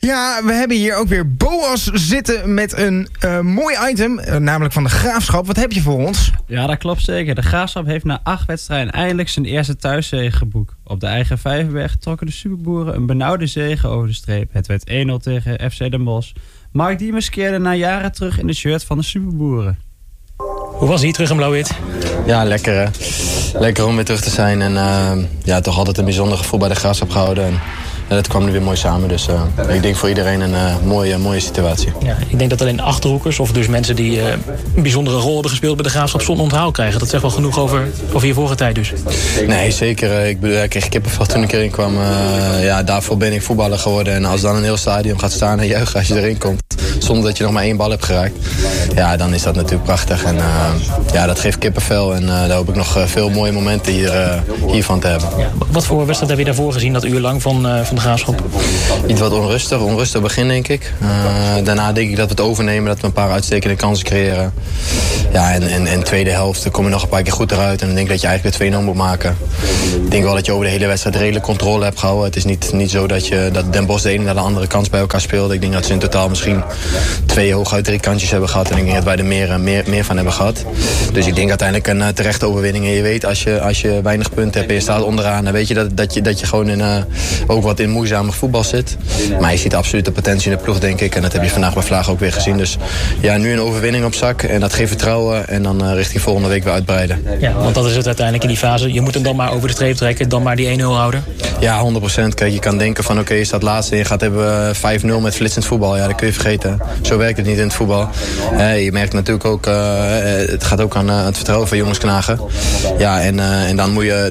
Ja, we hebben hier ook weer Boas zitten met een mooi item, namelijk van de Graafschap. Wat heb je voor ons? Ja, dat klopt zeker. De Graafschap heeft na 8 wedstrijden eindelijk zijn eerste thuiszege geboekt. Op de eigen Vijverberg trokken de Superboeren een benauwde zege over de streep. Het werd 1-0 tegen FC Den Bosch. Mark Diemers keerde na jaren terug in de shirt van de Superboeren. Hoe was hij terug in blauw-wit? Ja, lekker hè. Lekker om weer terug te zijn. En toch altijd een bijzonder gevoel bij de Graafschap gehouden. En dat kwam nu weer mooi samen. Dus ik denk voor iedereen een mooie situatie. Ja, ik denk dat alleen Achterhoekers, of dus mensen die een bijzondere rol hebben gespeeld bij de Graafschap, zonder onthaal krijgen. Dat zegt wel genoeg over je vorige tijd dus. Nee, zeker. Ik kreeg kippenvel toen ik erin kwam. Daarvoor ben ik voetballer geworden. En als dan een heel stadion gaat staan en juichen als je erin komt, zonder dat je nog maar 1 bal hebt geraakt, ja, dan is dat natuurlijk prachtig. En dat geeft kippenvel. En daar hoop ik nog veel mooie momenten hiervan te hebben. Ja, wat voor wedstrijd heb je daarvoor gezien, dat uur lang van de Graafschap? Iets wat onrustig begin, denk ik. Daarna denk ik dat we het overnemen, dat we een paar uitstekende kansen creëren. Ja, en tweede helft kom je nog een paar keer goed eruit. En dan denk ik dat je eigenlijk weer 2-0 moet maken. Ik denk wel dat je over de hele wedstrijd redelijk controle hebt gehouden. Het is niet zo dat Den Bosch de ene naar de andere kans bij elkaar speelde. Ik denk dat ze in totaal misschien 2 hooguit 3 kantjes hebben gehad. En ik denk dat wij er meer van hebben gehad. Dus ik denk uiteindelijk een terechte overwinning. En je weet, als je weinig punten hebt en je staat onderaan, dan weet je dat je gewoon ook wat in moeizame voetbal zit. Maar je ziet absoluut de potentie in de ploeg, denk ik. En dat heb je vandaag bij Vlaag ook weer gezien. Dus ja, nu een overwinning op zak. En dat geeft vertrouwen. En dan richting volgende week weer uitbreiden. Ja, want dat is het uiteindelijk in die fase. Je moet hem dan maar over de streep trekken. Dan maar die 1-0 houden. Ja, 100%. Kijk, je kan denken van je staat laatste en je gaat hebben 5-0 met flitsend voetbal. Ja, dat kun je vergeten. Zo werkt het niet in het voetbal. Je merkt natuurlijk ook, het gaat ook aan het vertrouwen van jongens knagen. Ja, en dan moet je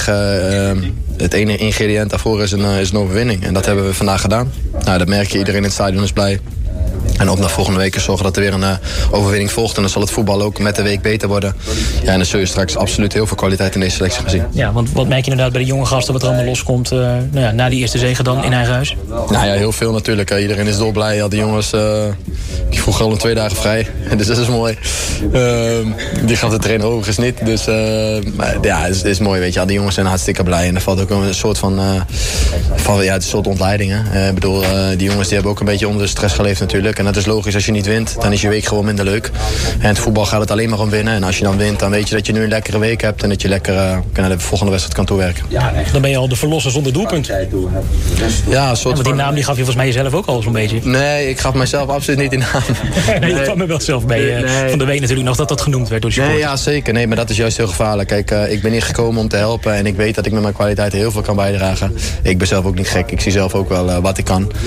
het enige ingrediënt daarvoor is een overwinning. En dat hebben we vandaag gedaan. Nou, dat merk je. Iedereen in het stadion is blij. En ook naar volgende week zorgen dat er weer een overwinning volgt. En dan zal het voetbal ook met de week beter worden. Ja, en dan zul je straks absoluut heel veel kwaliteit in deze selectie gaan zien. Ja, want wat merk je inderdaad bij de jonge gasten wat er allemaal loskomt na die eerste zege dan in eigen huis? Nou ja, heel veel natuurlijk. Iedereen is dolblij. Al die jongens, die vroegen al in 2 dagen vrij. Dus dat is mooi. Die gaf de trainer overigens niet. Dus maar, ja, het is mooi, weet je. Al die jongens zijn hartstikke blij. En er valt ook een soort van het is een soort ontleiding. Hè. Ik bedoel, die jongens die hebben ook een beetje onder de stress geleefd natuurlijk. En dat is logisch, als je niet wint, dan is je week gewoon minder leuk. En het voetbal gaat het alleen maar om winnen. En als je dan wint, dan weet je dat je nu een lekkere week hebt. En dat je lekker naar de volgende wedstrijd kan toewerken. Ja, dan ben je al de verlosser zonder doelpunt. Ja, een soort want die naam die gaf je volgens mij jezelf ook al zo'n beetje. Nee, ik gaf mijzelf absoluut niet die naam. Nee, je kwam er wel zelf bij van de week natuurlijk nog dat genoemd werd door de supporters. Nee, ja, zeker. Nee, maar dat is juist heel gevaarlijk. Kijk, ik ben hier gekomen om te helpen. En ik weet dat ik met mijn kwaliteiten heel veel kan bijdragen. Ik ben zelf ook niet gek. Ik zie zelf ook wel wat ik kan.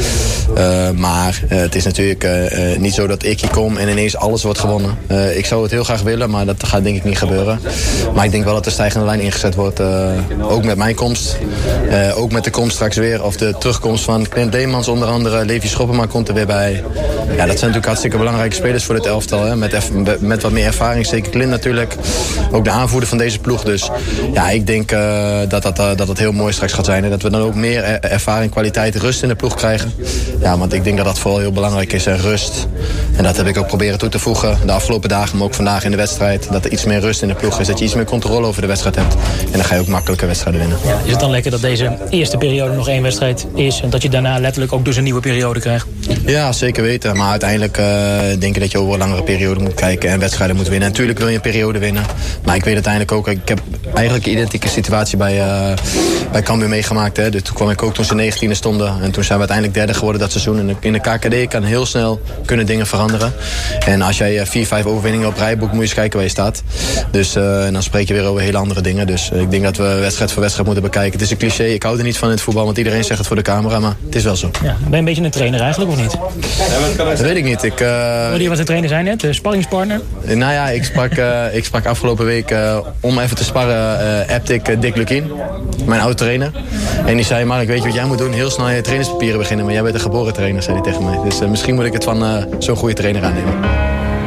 Maar het is natuurlijk niet zo dat ik hier kom en ineens alles wordt gewonnen. Ik zou het heel graag willen, maar dat gaat denk ik niet gebeuren. Maar ik denk wel dat de stijgende lijn ingezet wordt. Ook met mijn komst. Ook met de komst straks weer. Of de terugkomst van Clint Leemans onder andere. Levi Schoppema komt er weer bij. Ja, dat zijn natuurlijk hartstikke belangrijke spelers voor dit elftal. Hè. Met wat meer ervaring. Zeker Clint natuurlijk. Ook de aanvoerder van deze ploeg. Dus ja, ik denk dat het heel mooi straks gaat zijn. En dat we dan ook meer ervaring, kwaliteit, rust in de ploeg krijgen. Ja, want ik denk dat dat vooral heel belangrijk is. En rust. En dat heb ik ook proberen toe te voegen de afgelopen dagen, maar ook vandaag in de wedstrijd. Dat er iets meer rust in de ploeg is. Dat je iets meer controle over de wedstrijd hebt. En dan ga je ook makkelijker wedstrijden winnen. Ja, is het dan lekker dat deze eerste periode nog 1 wedstrijd is en dat je daarna letterlijk ook dus een nieuwe periode krijgt? Ja, zeker weten. Maar uiteindelijk denk ik dat je over een langere periode moet kijken en wedstrijden moet winnen. En natuurlijk wil je een periode winnen. Maar ik weet uiteindelijk ook, ik heb eigenlijk een identieke situatie bij Cambuur meegemaakt. Hè. Dus toen kwam ik ook toen ze 19e stonden. En toen zijn we uiteindelijk 3e geworden dat seizoen. En in de KKD kan heel snel kunnen dingen veranderen. En als jij 4-5 overwinningen op rij boekt, moet je eens kijken waar je staat. Dus en dan spreek je weer over hele andere dingen. Dus ik denk dat we wedstrijd voor wedstrijd moeten bekijken. Het is een cliché, ik hou er niet van in het voetbal, want iedereen zegt het voor de camera, maar het is wel zo. Ja, ben je een beetje een trainer eigenlijk, of niet? Dat weet ik niet. Wil je wat een trainer zijn net? Sparringspartner? Nou ja, ik sprak afgelopen week om even te sparren, appte ik Dick Lukien, mijn oude trainer. En die zei, Mark, weet je wat jij moet doen? Heel snel je trainingspapieren beginnen, maar jij bent een geboren trainer, zei hij tegen mij. Dus misschien moet ik het van zo'n goede trainer aannemen.